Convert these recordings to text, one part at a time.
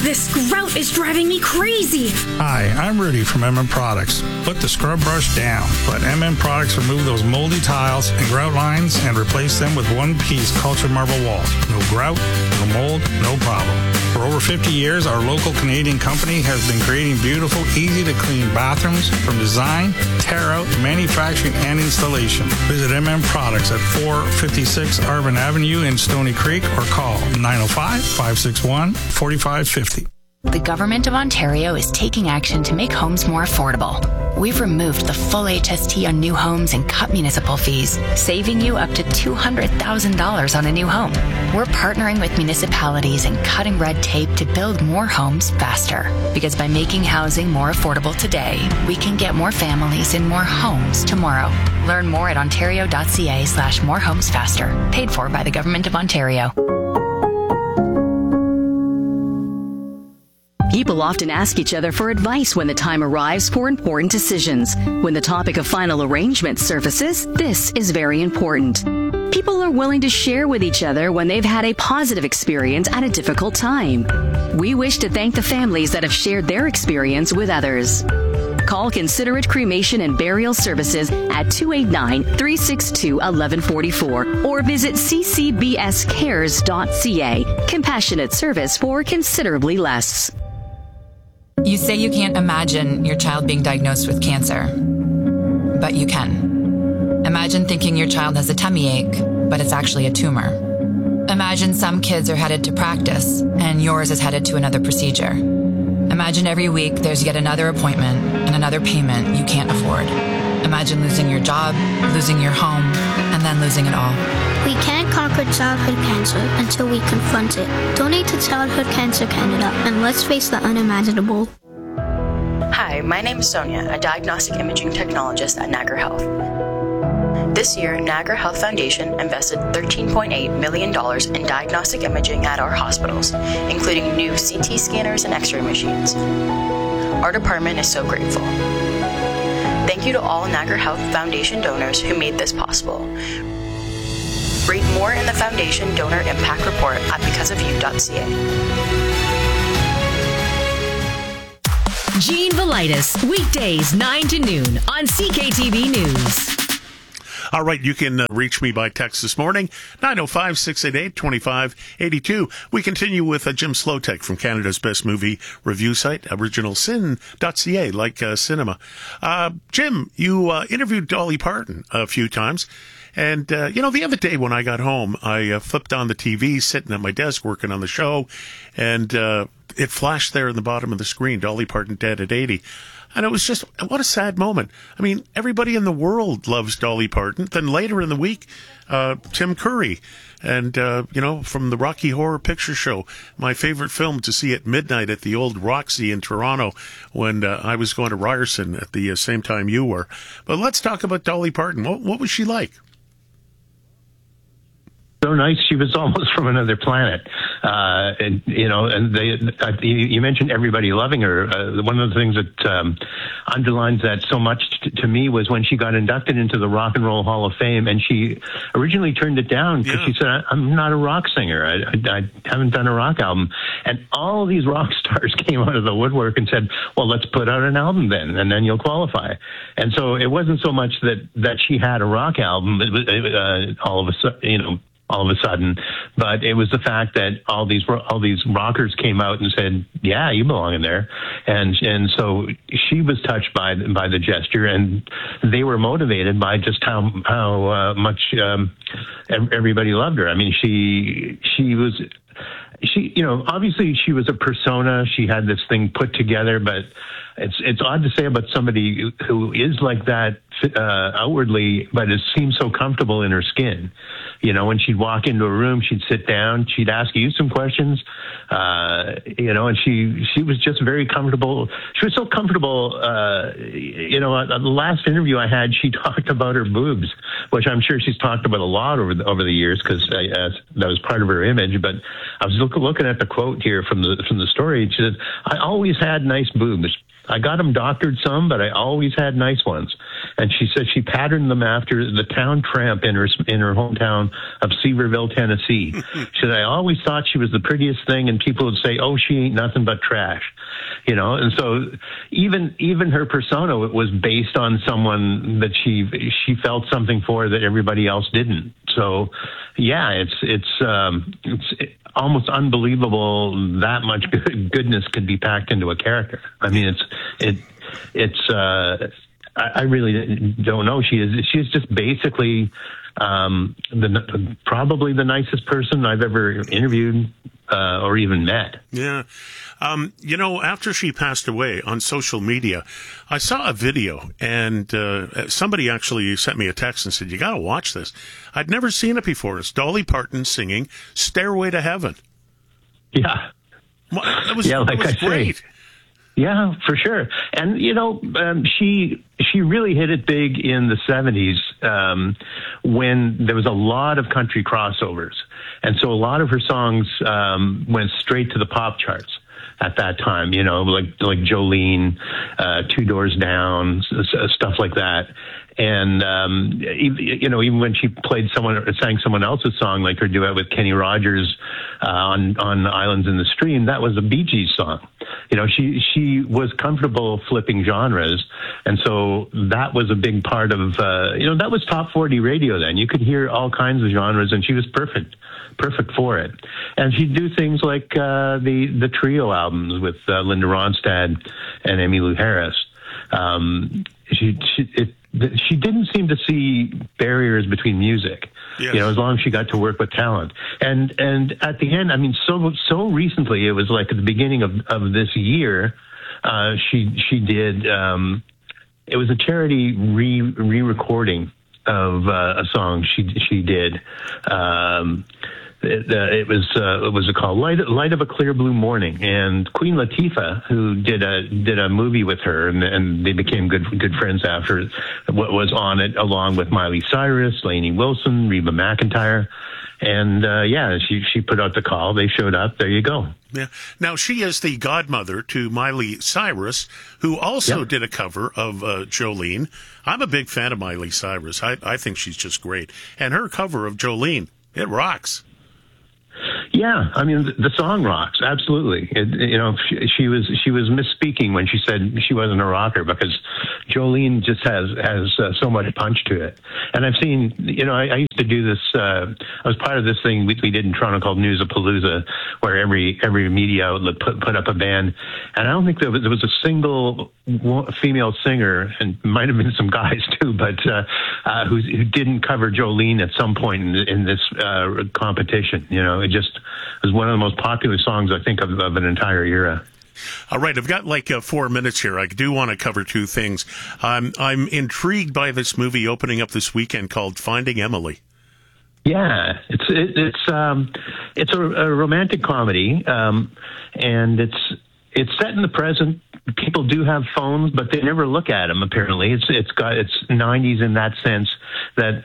This grout is driving me crazy. Hi, I'm Rudy from MM Products. Put the scrub brush down. Let MM Products remove those moldy tiles and grout lines and replace them with one-piece cultured marble walls. No grout, no mold, no problem. For over 50 years, our local Canadian company has been creating beautiful, easy-to-clean bathrooms from design, tear-out, manufacturing, and installation. Visit MM Products at 456 Arvin Avenue in Stony Creek or call 905-561-4550. The Government of Ontario is taking action to make homes more affordable. We've removed the full HST on new homes and cut municipal fees, saving you up to $200,000 on a new home. We're partnering with municipalities and cutting red tape to build more homes faster. Because by making housing more affordable today, we can get more families in more homes tomorrow. Learn more at ontario.ca/morehomesfaster. Paid for by the Government of Ontario. People often ask each other for advice when the time arrives for important decisions. When the topic of final arrangement surfaces, this is very important. People are willing to share with each other when they've had a positive experience at a difficult time. We wish to thank the families that have shared their experience with others. Call Considerate Cremation and Burial Services at 289-362-1144 or visit ccbscares.ca. Compassionate service for considerably less. You say you can't imagine your child being diagnosed with cancer, but you can. Imagine thinking your child has a tummy ache, but it's actually a tumor. Imagine some kids are headed to practice, and yours is headed to another procedure. Imagine every week there's yet another appointment and another payment you can't afford. Imagine losing your job, losing your home, and then losing it all. We can't conquer childhood cancer until we confront it. Donate to Childhood Cancer Canada and let's face the unimaginable. Hi, my name is Sonia, a diagnostic imaging technologist at Niagara Health. This year, Niagara Health Foundation invested $13.8 million in diagnostic imaging at our hospitals, including new CT scanners and X-ray machines. Our department is so grateful. Thank you to all Niagara Health Foundation donors who made this possible. Read more in the Foundation Donor Impact Report at becauseofyou.ca. Gene Velitis, weekdays 9 to noon on CKTV News. All right, you can reach me by text this morning, 905-688-2582. We continue with Jim Slotek from Canada's best movie review site, originalsin.ca, like cinema. Jim, you interviewed Dolly Parton a few times. And, the other day when I got home, I flipped on the TV, sitting at my desk working on the show, and it flashed there in the bottom of the screen, Dolly Parton dead at 80. And it was just, what a sad moment. I mean, everybody in the world loves Dolly Parton. Then later in the week, Tim Curry, and, from the Rocky Horror Picture Show, my favorite film to see at midnight at the old Roxy in Toronto when I was going to Ryerson at the same time you were. But let's talk about Dolly Parton. What was she like? So nice. She was almost from another planet. You mentioned everybody loving her. One of the things that underlines that so much to me was when she got inducted into the Rock and Roll Hall of Fame, and she originally turned it down because she said, I'm not a rock singer. I haven't done a rock album. And all these rock stars came out of the woodwork and said, well, let's put out an album then, and then you'll qualify. And so it wasn't so much that she had a rock album, all of a sudden, but it was the fact that all these rockers came out and said, yeah, you belong in there. And so she was touched by the gesture, and they were motivated by just how much everybody loved her. I mean, she obviously she was a persona. She had this thing put together, but it's odd to say about somebody who is like that outwardly, but it seems so comfortable in her skin. When she'd walk into a room, she'd sit down, she'd ask you some questions, and she was just very comfortable. She was so comfortable, the last interview I had, she talked about her boobs, which I'm sure she's talked about a lot over the years, because that was part of her image. But I was looking at the quote here from the story. She said, I always had nice boobs. I got them doctored some, but I always had nice ones. and she said she patterned them after the town tramp in her hometown of Seaverville, Tennessee. She said, I always thought she was the prettiest thing, and people would say, oh, she ain't nothing but trash, you know. And so even her persona was based on someone that she felt something for that everybody else didn't. So yeah, it's almost unbelievable that much goodness could be packed into a character. I mean, I really don't know. She's just basically probably the nicest person I've ever interviewed or even met. Yeah. You know, after she passed away on social media, I saw a video, and somebody actually sent me a text and said, you got to watch this. I'd never seen it before. It's Dolly Parton singing Stairway to Heaven. Yeah. It was great. Yeah, for sure. And, you know, she really hit it big in the 70s when there was a lot of country crossovers. And so a lot of her songs went straight to the pop charts at that time, you know, like Jolene, Two Doors Down, stuff like that. And, you know, even when she sang someone else's song, like her duet with Kenny Rogers on Islands in the Stream, that was a Bee Gees song. You know, she was comfortable flipping genres. And so that was a big part of, you know, that was top 40 radio then. You could hear all kinds of genres, and she was perfect for it. And she'd do things like the trio albums with Linda Ronstadt and Emmylou Harris. She didn't seem to see barriers between music, yes. You know, as long as she got to work with talent. And at the end, I mean, so recently, it was like at the beginning of this year, she did, it was a charity re-recording of a song she did. It was called Light of a Clear Blue Morning, and Queen Latifah, who did a movie with her, and they became good friends after, what was on it, along with Miley Cyrus, Lainey Wilson, Reba McEntire. And yeah, she put out the call. They showed up. There you go. Yeah. Now, she is the godmother to Miley Cyrus, who also did a cover of Jolene. I'm a big fan of Miley Cyrus. I think she's just great. And her cover of Jolene, it rocks. Yeah, I mean, the song rocks, absolutely. You know, she was misspeaking when she said she wasn't a rocker, because Jolene just has so much punch to it. And I've seen, you know, I used to do this. I was part of this thing we did in Toronto called Newsapalooza, where every media outlet put up a band, and I don't think there was a single female singer, and might have been some guys too, but who didn't cover Jolene at some point in this competition. You know, it just was one of the most popular songs, I think, of an entire era. All right, I've got like 4 minutes here. I do want to cover two things. I'm intrigued by this movie opening up this weekend called Finding Emily. Yeah, it's a romantic comedy, and it's set in the present. People do have phones, but they never look at them. Apparently, it's 90s in that sense that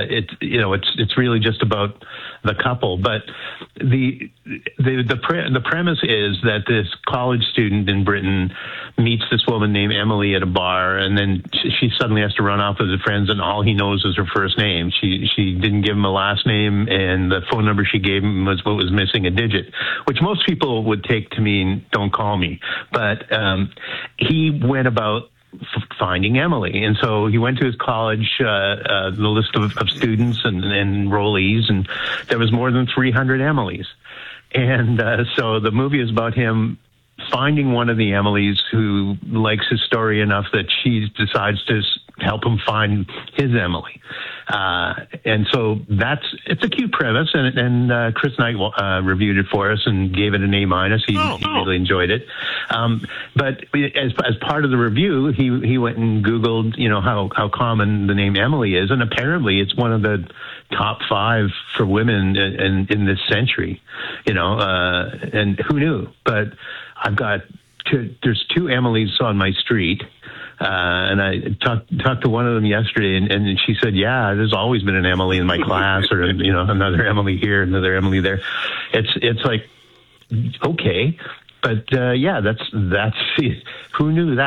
it's really just about the couple. But the premise is that this college student in Britain meets this woman named Emily at a bar, and then she suddenly has to run off with her friends, and all he knows is her first name. She didn't give him a last name, and the phone number she gave him was what was missing a digit, which most people would take to mean "don't call me." But he went about finding Emily, and so he went to his college, the list of students and enrollees, and there was more than 300 Emilys. And so the movie is about him finding one of the Emilys who likes his story enough that she decides to help him find his Emily. And so it's a cute premise, and Chris Knight reviewed it for us and gave it an A-. He really enjoyed it. But as part of the review, he went and Googled, you know, how common the name Emily is, and apparently it's one of the top 5 for women in this century, you know, and who knew? But there's 2 Emilys on my street. And I talked to one of them yesterday, and she said, yeah, there's always been an Emily in my class, or, you know, another Emily here, another Emily there. It's like, okay. But, yeah, that's who knew that?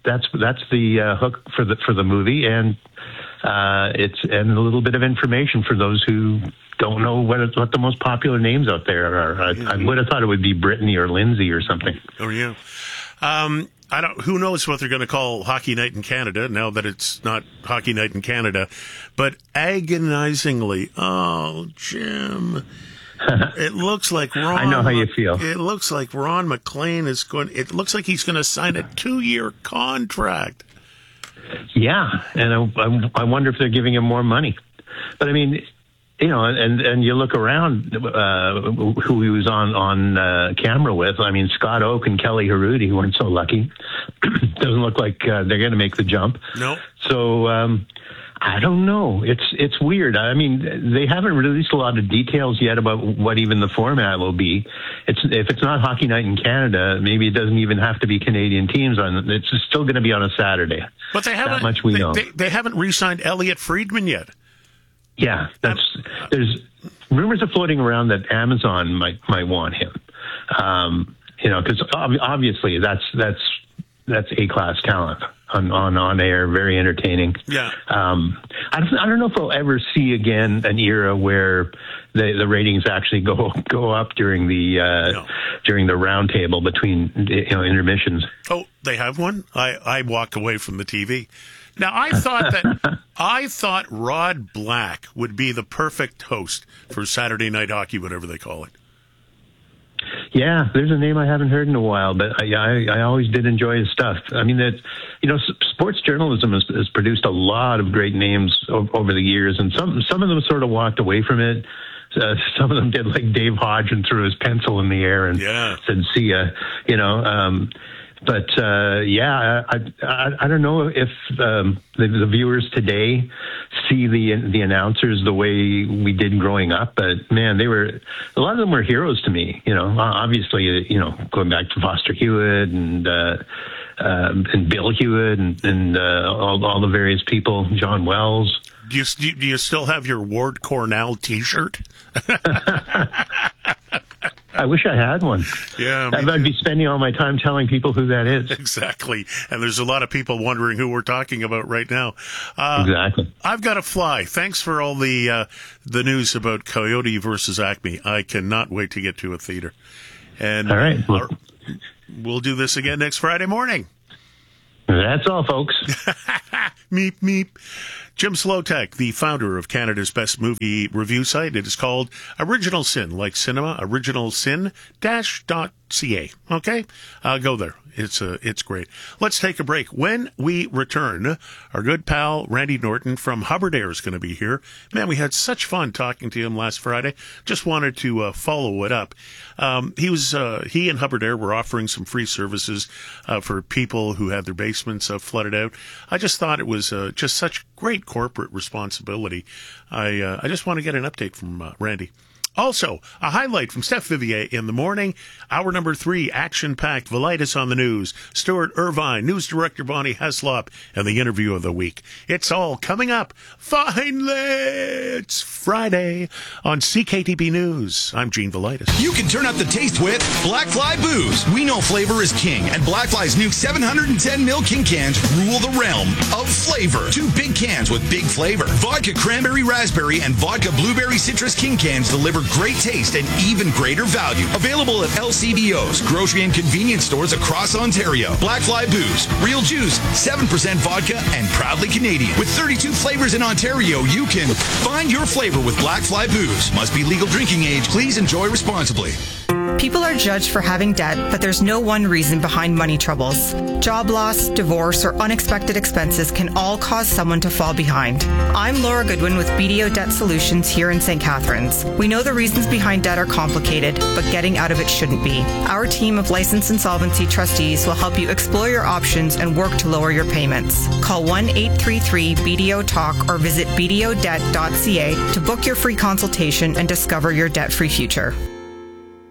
that's the hook for the movie, and it's a little bit of information for those who don't know what the most popular names out there are. I would have thought it would be Brittany or Lindsay or something. Oh yeah. Who knows what they're going to call Hockey Night in Canada now that it's not Hockey Night in Canada, but agonizingly, oh, Jim, it looks like Ron. I know how you feel. It looks like Ron MacLean it looks like he's going to sign a 2-year contract. Yeah. And I wonder if they're giving him more money, but I mean, you know, and you look around who he was on camera with. I mean, Scott Oak and Kelly Harudi weren't so lucky. Doesn't look like they're going to make the jump. No. So I don't know. It's weird. I mean, they haven't released a lot of details yet about what even the format will be. If it's not Hockey Night in Canada, maybe it doesn't even have to be Canadian teams on. It's still going to be on a Saturday. But they haven't. That much we know. They haven't re-signed Elliot Friedman yet. Yeah, there's rumors are floating around that Amazon might want him. You know, because obviously that's A-class talent on air, very entertaining. Yeah. I don't know if we'll ever see again an era where the ratings actually go up during the round table between intermissions. Oh, they have one? I walk away from the TV. Now, I thought Rod Black would be the perfect host for Saturday Night Hockey, whatever they call it. Yeah, there's a name I haven't heard in a while, but I always did enjoy his stuff. I mean, sports journalism has produced a lot of great names over the years, and some of them sort of walked away from it. Some of them did, like Dave Hodge, and threw his pencil in the air and said, "See ya," you know. But I don't know if the viewers today see the announcers the way we did growing up. But man, a lot of them were heroes to me. You know, obviously, going back to Foster Hewitt and Bill Hewitt and all the various people, John Wells. Do you still have your Ward Cornell T-shirt? I wish I had one. Yeah, I'd be spending all my time telling people who that is. Exactly. And there's a lot of people wondering who we're talking about right now. Exactly. I've got to fly. Thanks for all the news about Coyote versus Acme. I cannot wait to get to a theater. And all right. We'll do this again next Friday morning. That's all, folks. Meep, meep. Jim Slotek, the founder of Canada's best movie review site. It is called Original Sin, like cinema, originalsin-.ca. Okay? Go there. It's great. Let's take a break. When we return, our good pal Randy Norton from Hubbard Air is going to be here. Man, we had such fun talking to him last Friday. Just wanted to follow it up. He and Hubbard Air were offering some free services for people who had their basements flooded out. I just thought it was just such great corporate responsibility. I just want to get an update from Randy. Also, a highlight from Steph Vivier in the morning. Hour number 3, action-packed, Velitis on the news, Stuart Irvine, news director Bonnie Heslop, and the interview of the week. It's all coming up. Finally, it's Friday on CKTB News. I'm Gene Velitis. You can turn up the taste with Blackfly Booze. We know flavor is king, and Blackfly's new 710ml King cans rule the realm of flavor. 2 big cans with big flavor. Vodka Cranberry Raspberry and Vodka Blueberry Citrus King cans deliver great taste and even greater value. Available at LCBOs, grocery and convenience stores across Ontario. Blackfly Booze, real juice, 7% vodka, and proudly Canadian. With 32 flavors in Ontario, you can find your flavor with Blackfly Booze. Must be legal drinking age. Please enjoy responsibly. People are judged for having debt, but there's no one reason behind money troubles. Job loss, divorce, or unexpected expenses can all cause someone to fall behind. I'm Laura Goodwin with BDO Debt Solutions here in St. Catharines. We know the reasons behind debt are complicated, but getting out of it shouldn't be. Our team of licensed insolvency trustees will help you explore your options and work to lower your payments. Call 1-833-BDO-TALK or visit bdodebt.ca to book your free consultation and discover your debt-free future.